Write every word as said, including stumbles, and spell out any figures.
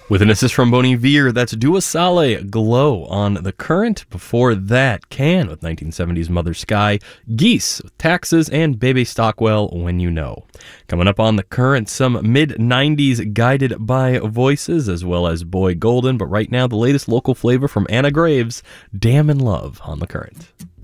With an assist from Bon Iver, that's Dua Saleh, Glow on The Current. Before that, Can with nineteen seventies Mother Sky, Geese with Taxes, and Bebe Stockwell, When You Know. Coming up on The Current, some mid nineties Guided by Voices, as well as Boy Golden, but right now the latest local flavor from Anna Graves, Damn in Love on The Current.